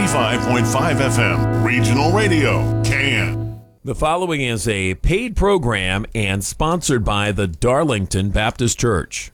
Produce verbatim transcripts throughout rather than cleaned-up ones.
ninety-five point five F M, Regional Radio, Can. The following is a paid program and sponsored by the Darlington Baptist Church.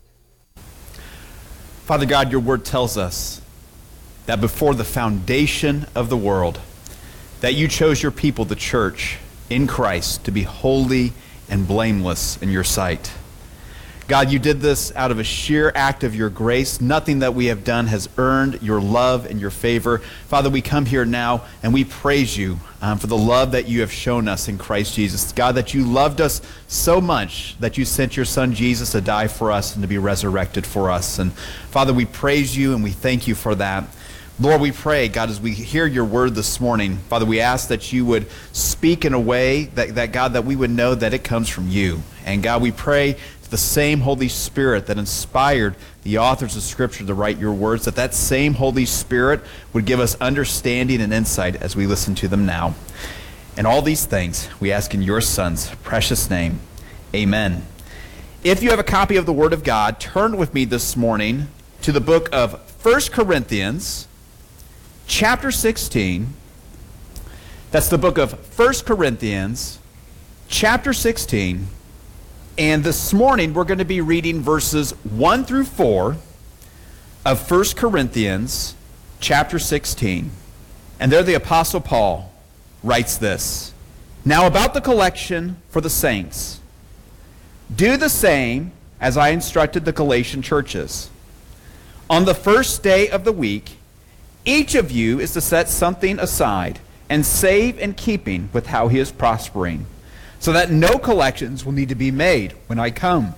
Father God, your word tells us that before the foundation of the world, that you chose your people, the church, in Christ, to be holy and blameless in your sight. God, you did this out of a sheer act of your grace. Nothing that we have done has earned your love and your favor. Father, we come here now and we praise you um, for the love that you have shown us in Christ Jesus. God, that you loved us so much that you sent your son Jesus to die for us and to be resurrected for us. And Father, we praise you and we thank you for that. Lord, we pray, God, as we hear your word this morning, Father, we ask that you would speak in a way that, that God, that we would know that it comes from you. And God, we pray the same Holy Spirit that inspired the authors of Scripture to write your words, that that same Holy Spirit would give us understanding and insight as we listen to them now. And all these things we ask in your Son's precious name. Amen. If you have a copy of the Word of God, turn with me this morning to the book of First Corinthians, chapter sixteen. That's the book of First Corinthians, chapter sixteen. And this morning we're going to be reading verses one through four of First Corinthians chapter sixteen. And there the Apostle Paul writes this: "Now about the collection for the saints, do the same as I instructed the Galatian churches. On the first day of the week, each of you is to set something aside and save in keeping with how he is prospering, so that no collections will need to be made when I come.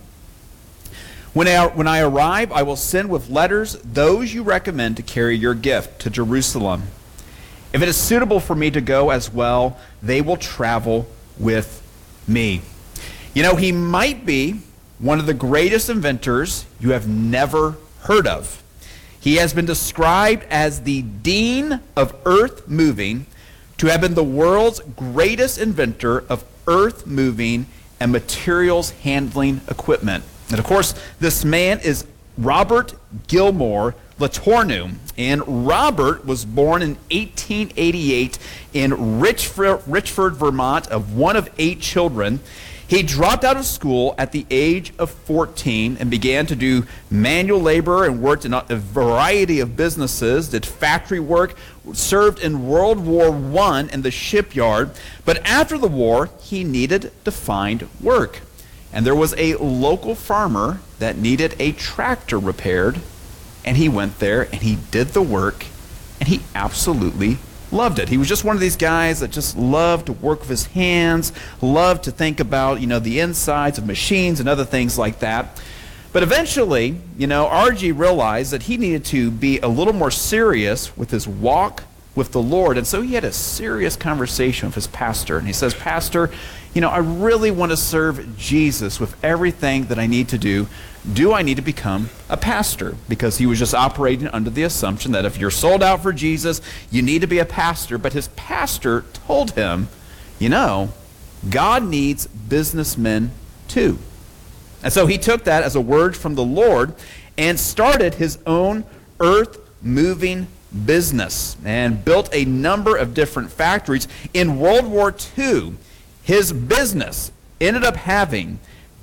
When I, when I arrive, I will send with letters those you recommend to carry your gift to Jerusalem. If it is suitable for me to go as well, they will travel with me." You know, he might be one of the greatest inventors you have never heard of. He has been described as the dean of earth moving, to have been the world's greatest inventor of earth-moving and materials handling equipment. And of course, this man is Robert Gilmore Letourneau. And Robert was born in eighteen eighty-eight in Richford, Richford, Vermont, of one of eight children. He dropped out of school at the age of fourteen and began to do manual labor and worked in a variety of businesses, did factory work, served in World War One in the shipyard. But after the war, he needed to find work. And there was a local farmer that needed a tractor repaired, and he went there and he did the work, and he absolutely loved it. He was just one of these guys that just loved to work with his hands, loved to think about, you know, the insides of machines and other things like that. But eventually, you know, R G realized that he needed to be a little more serious with his walk with the Lord. And so he had a serious conversation with his pastor. And he says, "Pastor, you know, I really want to serve Jesus with everything that I need to do. Do I need to become a pastor?" Because he was just operating under the assumption that if you're sold out for Jesus, you need to be a pastor. But his pastor told him, you know, God needs businessmen too. And so he took that as a word from the Lord and started his own earth-moving business and built a number of different factories. In World War Two, his business ended up having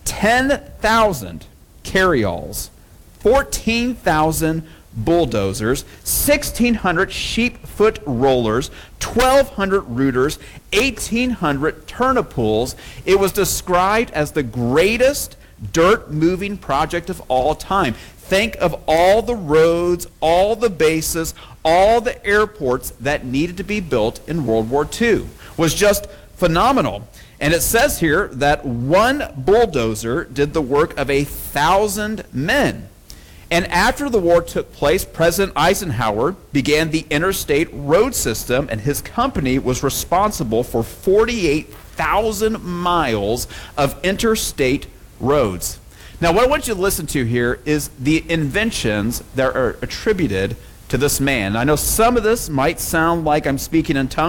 ten thousand carryalls, fourteen thousand bulldozers, sixteen hundred sheep foot rollers, twelve hundred rooters, eighteen hundred turnipools. It was described as the greatest dirt moving project of all time. Think of all the roads, all the bases, all the airports that needed to be built in World War Two. It was just phenomenal. And it says here that one bulldozer did the work of a thousand men. And after the war took place, President Eisenhower began the interstate road system, and his company was responsible for forty-eight thousand miles of interstate roads. Now, what I want you to listen to here is the inventions that are attributed to this man. I know some of this might sound like I'm speaking in tongues.